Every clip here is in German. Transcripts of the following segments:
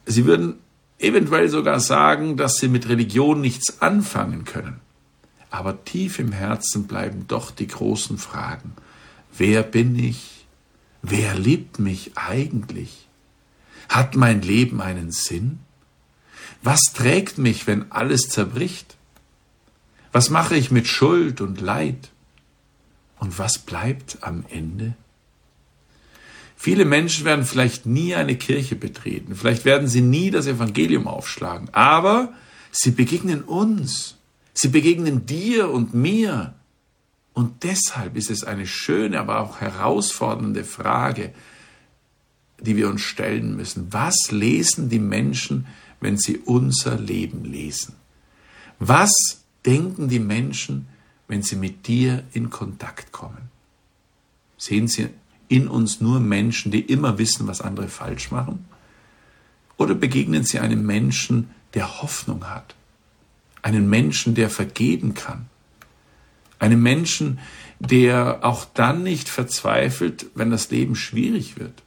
Sie würden eventuell sogar sagen, dass sie mit Religion nichts anfangen können. Aber tief im Herzen bleiben doch die großen Fragen. Wer bin ich? Wer liebt mich eigentlich? Hat mein Leben einen Sinn? Was trägt mich, wenn alles zerbricht? Was mache ich mit Schuld und Leid? Und was bleibt am Ende? Viele Menschen werden vielleicht nie eine Kirche betreten, vielleicht werden sie nie das Evangelium aufschlagen, aber sie begegnen uns, sie begegnen dir und mir. Und deshalb ist es eine schöne, aber auch herausfordernde Frage, die wir uns stellen müssen. Was lesen die Menschen, wenn sie unser Leben lesen? Was denken die Menschen, wenn sie mit dir in Kontakt kommen? Sehen sie in uns nur Menschen, die immer wissen, was andere falsch machen? Oder begegnen sie einem Menschen, der Hoffnung hat? Einen Menschen, der vergeben kann? Einem Menschen, der auch dann nicht verzweifelt, wenn das Leben schwierig wird?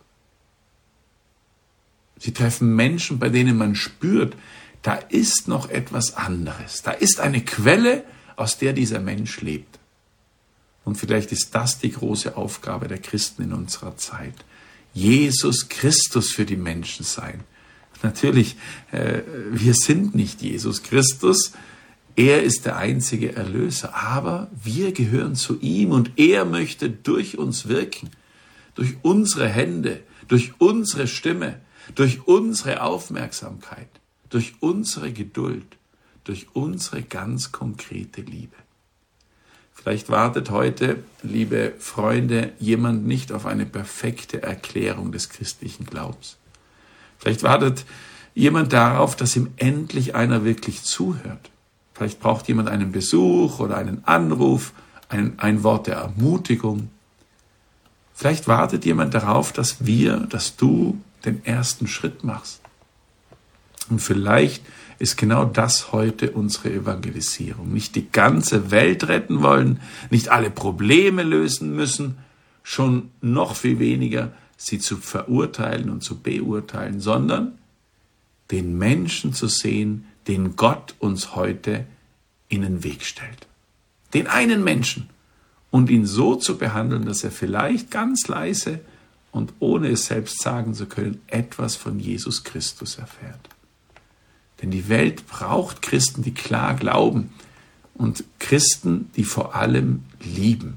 Sie treffen Menschen, bei denen man spürt, da ist noch etwas anderes. Da ist eine Quelle, aus der dieser Mensch lebt. Und vielleicht ist das die große Aufgabe der Christen in unserer Zeit. Jesus Christus für die Menschen sein. Natürlich, wir sind nicht Jesus Christus. Er ist der einzige Erlöser. Aber wir gehören zu ihm und er möchte durch uns wirken. Durch unsere Hände, durch unsere Stimme, durch unsere Aufmerksamkeit, durch unsere Geduld, durch unsere ganz konkrete Liebe. Vielleicht wartet heute, liebe Freunde, jemand nicht auf eine perfekte Erklärung des christlichen Glaubens. Vielleicht wartet jemand darauf, dass ihm endlich einer wirklich zuhört. Vielleicht braucht jemand einen Besuch oder einen Anruf, ein Wort der Ermutigung. Vielleicht wartet jemand darauf, dass du den ersten Schritt machst. Und vielleicht ist genau das heute unsere Evangelisierung. Nicht die ganze Welt retten wollen, nicht alle Probleme lösen müssen, schon noch viel weniger sie zu verurteilen und zu beurteilen, sondern den Menschen zu sehen, den Gott uns heute in den Weg stellt. Den einen Menschen. Und ihn so zu behandeln, dass er vielleicht ganz leise und ohne es selbst sagen zu können, etwas von Jesus Christus erfährt. Denn die Welt braucht Christen, die klar glauben und Christen, die vor allem lieben.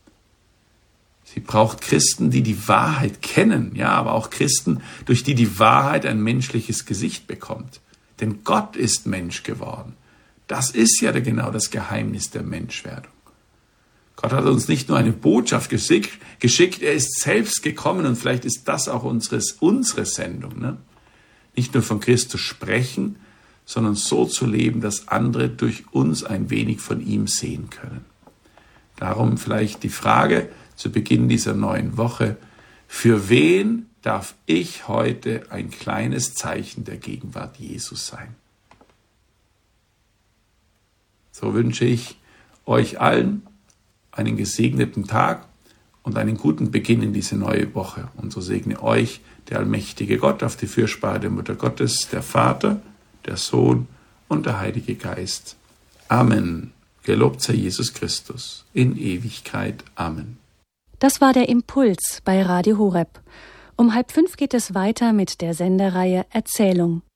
Sie braucht Christen, die die Wahrheit kennen, ja, aber auch Christen, durch die die Wahrheit ein menschliches Gesicht bekommt. Denn Gott ist Mensch geworden. Das ist ja genau das Geheimnis der Menschwerdung. Gott hat uns nicht nur eine Botschaft geschickt, er ist selbst gekommen und vielleicht ist das auch unsere Sendung. Ne? Nicht nur von Christus sprechen, sondern so zu leben, dass andere durch uns ein wenig von ihm sehen können. Darum vielleicht die Frage zu Beginn dieser neuen Woche: Für wen darf ich heute ein kleines Zeichen der Gegenwart Jesus sein? So wünsche ich euch allen einen gesegneten Tag und einen guten Beginn in diese neue Woche. Und so segne euch der allmächtige Gott auf die Fürsprache der Mutter Gottes, der Vater, der Sohn und der Heilige Geist. Amen. Gelobt sei Jesus Christus in Ewigkeit. Amen. Das war der Impuls bei Radio Horeb. Um 4:30 geht es weiter mit der Sendereihe Erzählung.